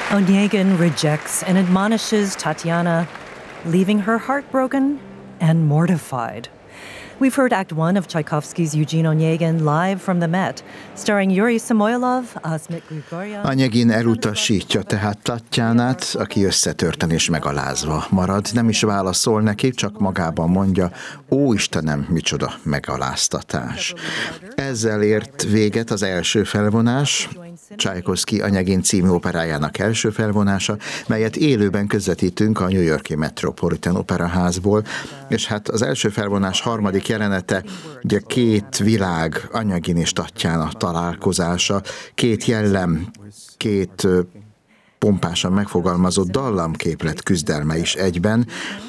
Onegin rejects and admonishes Tatiana, leaving her heartbroken and mortified. We've heard Act 1 of Tchaikovsky's Eugene Onegin live from the Met, starring Yuri Samoylov, Asmik Grigoryan. Onegin elutasítja tehát Tatjánát, aki összetörten és megalázva marad. Nem is válaszol neki, csak magában mondja, ó Istenem, micsoda megaláztatás. Ezzel ért véget az első felvonás, Tchaikovsky Onegin című operájának első felvonása, melyet élőben közvetítünk a New York-i Metropolitan Operaházból, és hát az első felvonás harmadik jelenete, ugye két világ, Onegin és Tatjana találkozása, két jellem, két pompásan megfogalmazott dallamképlet küzdelme is egyben,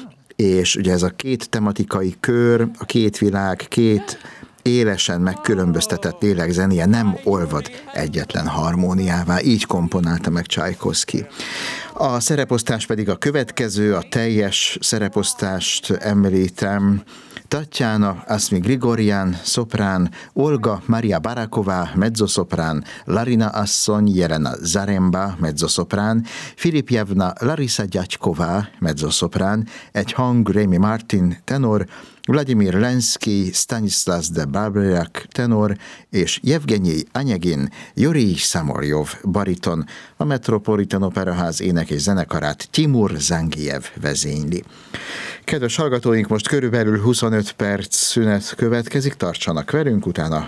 és ugye ez a két tematikai kör, a két világ, két élesen megkülönböztetett lélegzenie nem olvad egyetlen harmóniává, így komponálta meg Tchaikovsky. A szereposztás pedig a következő, a teljes szereposztást említem. Tatjana, Asmik Grigoryan, szoprán, Olga Maria Baraková, mezzoszoprán, Larina asszony, Jelena Zaremba, mezzoszoprán, Filipjevna Larisa Gyatykova, mezzoszoprán, egy hang Rémi Martin, tenor, Vladimir Lenszky, Stanislas de Balbriak, tenor, és Jevgenyi Onegin, Yuri Samolyov, bariton. A Metropolitan Operaház ének és zenekarát Timur Zangijev vezényli. Kedves hallgatóink, most körülbelül 25 perc szünet következik, tartsanak velünk, utána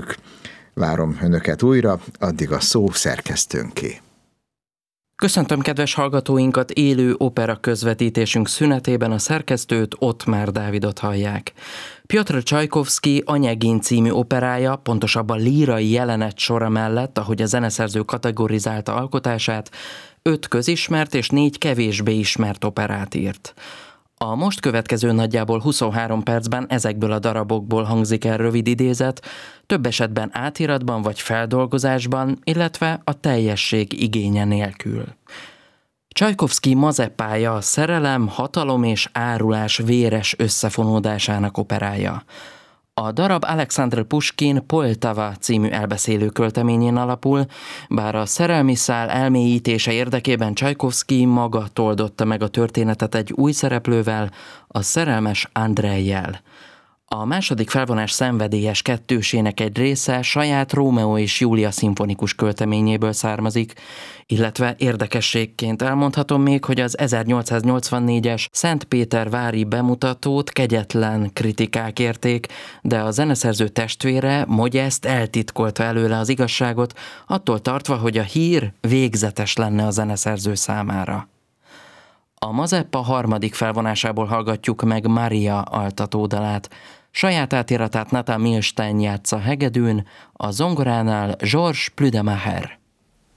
várom önöket újra, addig a szó szerkesztőnké. Köszöntöm kedves hallgatóinkat, élő opera közvetítésünk szünetében a szerkesztőt, Ottmár Dávidot hallják. Pjotr Tchaikovsky Onegin című operája, pontosabban lírai jelenet sora mellett, ahogy a zeneszerző kategorizálta alkotását, 5 közismert és 4 kevésbé ismert operát írt. A most következő nagyjából 23 percben ezekből a darabokból hangzik el rövid idézet, több esetben átiratban vagy feldolgozásban, illetve a teljesség igénye nélkül. Tchaikovsky Mazepája a szerelem, hatalom és árulás véres összefonódásának operája. A darab Alexandr Pushkin Poltava című elbeszélő költeményén alapul, bár a szerelmi szál elmélyítése érdekében Tchaikovsky maga toldotta meg a történetet egy új szereplővel, a szerelmes Andrejjel. A második felvonás szenvedélyes kettősének egy része saját Rómeó és Júlia szimfonikus költeményéből származik, illetve érdekességként elmondhatom még, hogy az 1884-es Szentpétervári bemutatót kegyetlen kritikák érték, de a zeneszerző testvére Modest eltitkolta előle az igazságot, attól tartva, hogy a hír végzetes lenne a zeneszerző számára. A Mazeppa harmadik felvonásából hallgatjuk meg Maria altatódalát. Saját átiratát Nathan Milstein játsza hegedűn, a zongoránál Georges Pludemacher.